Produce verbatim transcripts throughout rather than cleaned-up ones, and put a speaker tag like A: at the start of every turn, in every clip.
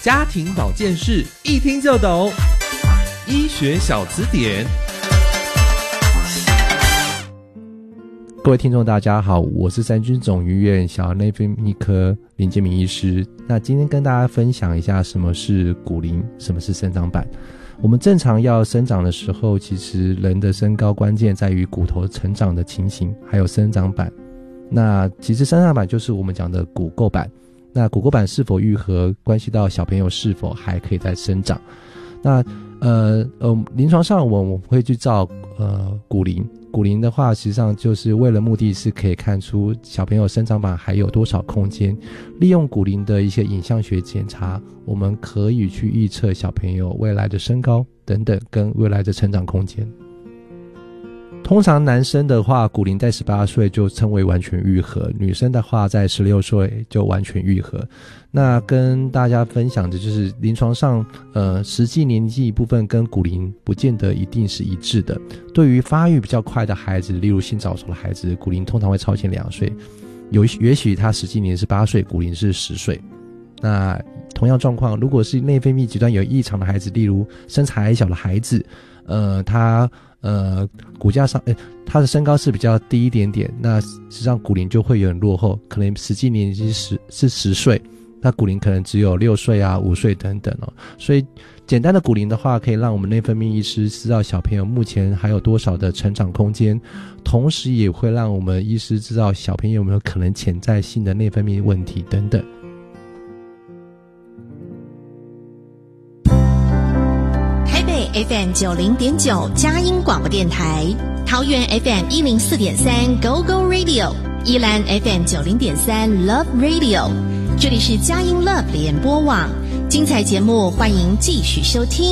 A: 家庭保健室一听就懂，医学小词典。
B: 各位听众大家好，我是三军总医院小儿内分泌科林建明医师。那今天跟大家分享一下什么是骨龄，什么是生长板。我们正常要生长的时候，其实人的身高关键在于骨头成长的情形，还有生长板。那其实生长板就是我们讲的骨垢板，那骨垢板是否愈合，关系到小朋友是否还可以再生长。那呃呃，临床上我们会去照呃骨龄，骨龄的话，实际上就是为了目的是可以看出小朋友生长板还有多少空间。利用骨龄的一些影像学检查，我们可以去预测小朋友未来的身高等等，跟未来的成长空间。通常男生的话，骨龄在十八岁就称为完全愈合，女生的话在十六岁就完全愈合。那跟大家分享的就是临床上呃实际年纪部分跟骨龄不见得一定是一致的。对于发育比较快的孩子，例如性早熟的孩子，骨龄通常会超前两岁，有也许他实际年是八岁，骨龄是十岁。那同样状况，如果是内分泌极端有异常的孩子，例如身材矮小的孩子，呃他呃，骨架上，诶，他的身高是比较低一点点，那实际上骨龄就会有点落后，可能实际年纪是是十岁，那骨龄可能只有六岁啊、五岁等等哦。所以简单的骨龄的话，可以让我们内分泌医师知道小朋友目前还有多少的成长空间，同时也会让我们医师知道小朋友有没有可能潜在性的内分泌问题等等。
C: F M 九零点九佳音广播电台，桃园 F M 一零四点三 Go Go Radio， 宜兰 F M 九零点三 Love Radio， 这里是佳音 Love 联播网，精彩节目欢迎继续收听。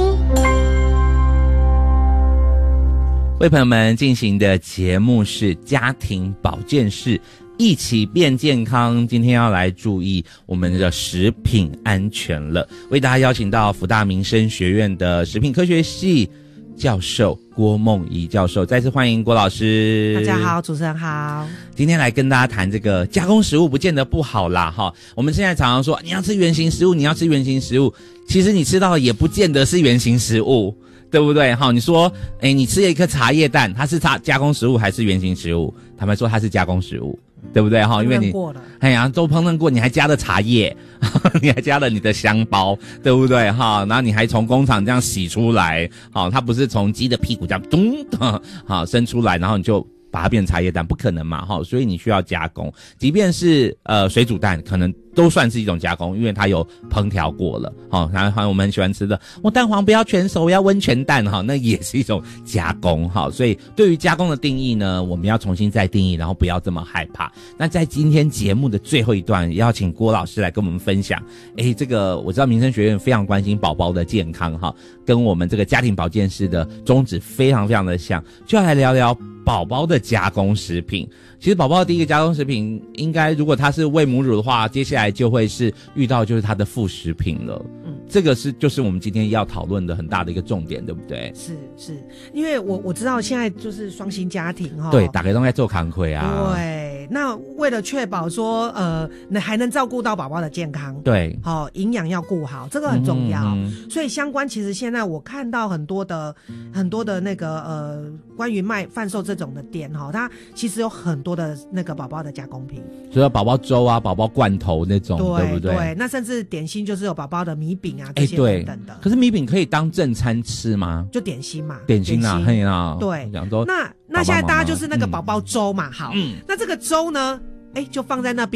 D: 为朋友们进行的节目是家庭保健室，一起变健康。今天要来注意我们的食品安全了，为大家邀请到福大民生学院的食品科学系教授郭梦怡教授，再次欢迎郭老师。
E: 大家好，主持人好。
D: 今天来跟大家谈这个加工食物不见得不好啦哈。我们现在常常说你要吃原型食物，你要吃原型食物，其实你吃到的也不见得是原型食物，对不对？好，你说诶你吃了一颗茶叶蛋，它是加工食物还是原型食物？坦白说它是加工食物，对不对哈？因为你哎呀都烹饪过，你还加了茶叶，你还加了你的香包，对不对哈？然后你还从工厂这样洗出来，好，它不是从鸡的屁股这样咚好生出来，然后你就把它变成茶叶蛋，不可能嘛哈，所以你需要加工。即便是呃水煮蛋，可能都算是一种加工，因为它有烹调过了。好，然后我们很喜欢吃的，我蛋黄不要全熟，我要温泉蛋哈，那也是一种加工哈。所以对于加工的定义呢，我们要重新再定义，然后不要这么害怕。那在今天节目的最后一段，邀请郭老师来跟我们分享。诶，这个我知道民生学院非常关心宝宝的健康哈，跟我们这个家庭保健室的宗旨非常非常的像，就要来聊聊宝宝的加工食品。其实宝宝的第一个加工食品，应该如果他是喂母乳的话，接下来就会是遇到就是他的副食品了。嗯，这个是就是我们今天要讨论的很大的一个重点，对不对？
E: 是是，因为我我知道现在就是双薪家庭哈，
D: 对，大家都在做扛亏啊。
E: 对，那为了确保说呃，还能照顾到宝宝的健康，
D: 对，
E: 好、哦，营养要顾好，这个很重要。
D: 嗯嗯、
E: 所以相关其实现在我看到很多的很多的那个呃，关于卖贩售这种的店哈，它其实有很多的那个宝宝的加工品，
D: 所以宝宝粥啊、宝宝罐头那种，对, 对不对？
E: 对，那甚至点心就是有宝宝的米饼啊这些等等的。
D: 可是米饼可以当正餐吃吗？
E: 就点心嘛，
D: 点心啊，嘿啊，
E: 对，
D: 讲说
E: 那那现在大家就是那个宝宝粥嘛，嗯、好，嗯，那这个粥呢，哎，就放在那边。